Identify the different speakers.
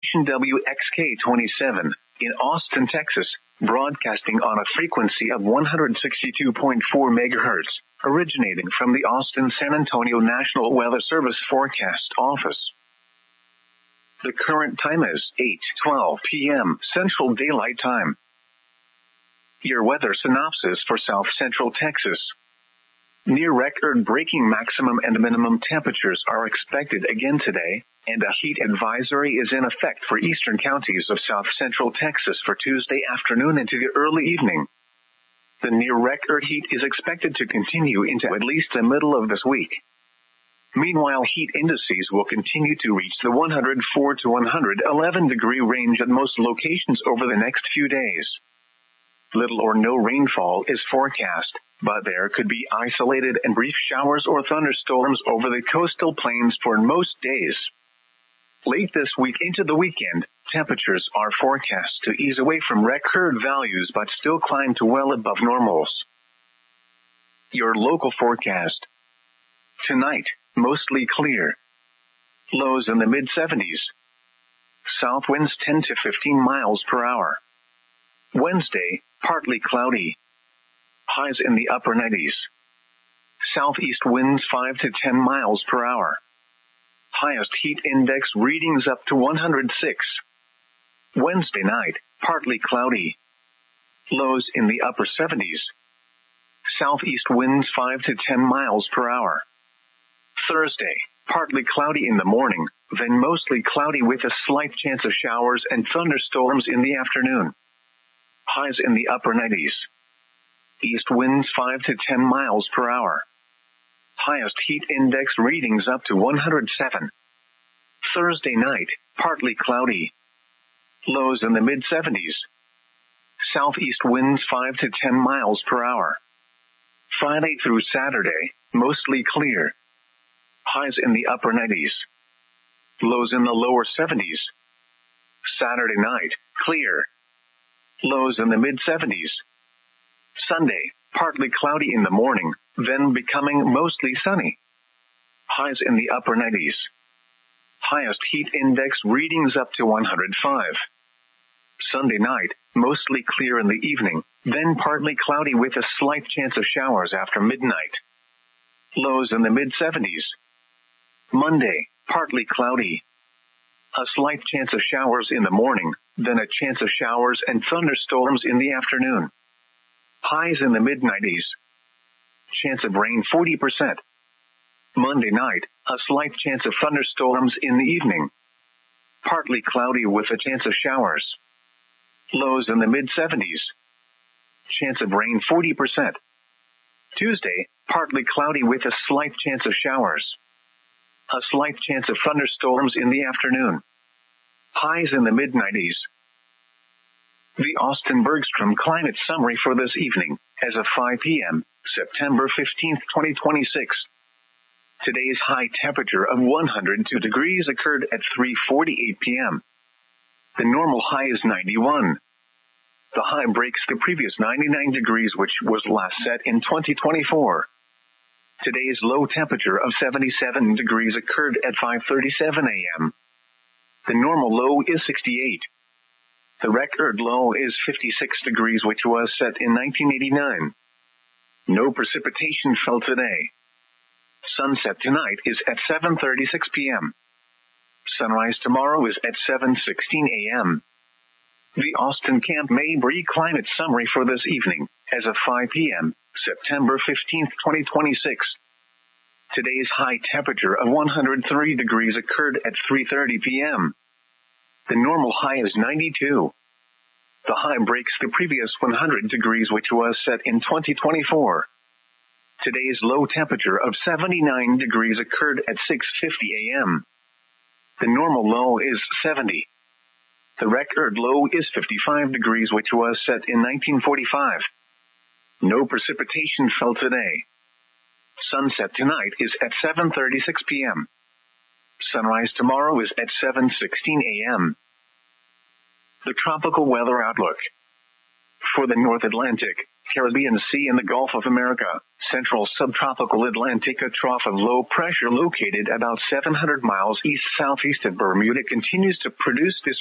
Speaker 1: station WXK-27 in Austin, Texas, broadcasting on a frequency of 162.4 MHz, originating from the Austin-San Antonio National Weather Service Forecast Office. The current time is 8:12 p.m. Central Daylight Time. Your weather synopsis for South Central Texas. Near record-breaking maximum and minimum temperatures are expected again today, and a heat advisory is in effect for eastern counties of South Central Texas for Tuesday afternoon into the early evening. The near-record heat is expected to continue into at least the middle of this week. Meanwhile, heat indices will continue to reach the 104 to 111 degree range at most locations over the next few days. Little or no rainfall is forecast, but there could be isolated and brief showers or thunderstorms over the coastal plains for most days. Late this week into the weekend, temperatures are forecast to ease away from record values but still climb to well above normals. Your local forecast. Tonight, mostly clear. Lows in the mid-70s. South winds 10 to 15 miles per hour. Wednesday, partly cloudy. Highs in the upper 90s. Southeast winds 5 to 10 miles per hour. Highest heat index readings up to 106. Wednesday night, partly cloudy. Lows in the upper 70s. Southeast winds 5 to 10 miles per hour. Thursday, partly cloudy in the morning, then mostly cloudy with a slight chance of showers and thunderstorms in the afternoon. Highs in the upper 90s. East winds 5 to 10 miles per hour. Highest heat index readings up to 107. Thursday night, partly cloudy. Lows in the mid-70s. Southeast winds 5 to 10 miles per hour. Friday through Saturday, mostly clear. Highs in the upper 90s. Lows in the lower 70s. Saturday night, clear. Lows in the mid-70s. Sunday, partly cloudy in the morning, then becoming mostly sunny. Highs in the upper 90s. Highest heat index readings up to 105. Sunday night, mostly clear in the evening, then partly cloudy with a slight chance of showers after midnight. Lows in the mid-70s. Monday, partly cloudy. A slight chance of showers in the morning, then a chance of showers and thunderstorms in the afternoon. Highs in the mid-90s. Chance of rain 40%. Monday night, a slight chance of thunderstorms in the evening. Partly cloudy with a chance of showers. Lows in the mid-70s. Chance of rain 40%. Tuesday, partly cloudy with a slight chance of showers. A slight chance of thunderstorms in the afternoon. Highs in the mid-90s. The Austin Bergstrom Climate Summary for this evening, as of 5 p.m., September 15, 2026. Today's high temperature of 102 degrees occurred at 3:48 p.m. The normal high is 91. The high breaks the previous 99 degrees which was last set in 2024. Today's low temperature of 77 degrees occurred at 5:37 a.m. The normal low is 68. The record low is 56 degrees which was set in 1989. No precipitation fell today. Sunset tonight is at 7:36 p.m. Sunrise tomorrow is at 7:16 a.m. The Austin Camp Mabry Climate Summary for this evening, as of 5 p.m., September 15, 2026. Today's high temperature of 103 degrees occurred at 3:30 p.m. The normal high is 92. The high breaks the previous 100 degrees which was set in 2024. Today's low temperature of 79 degrees occurred at 6:50 a.m. The normal low is 70. The record low is 55 degrees which was set in 1945. No precipitation fell today. Sunset tonight is at 7:36 p.m. Sunrise tomorrow is at 7:16 a.m. The tropical weather outlook. For the North Atlantic, Caribbean Sea and the Gulf of America, central subtropical Atlantic, a trough of low pressure located about 700 miles east-southeast of Bermuda continues to produce this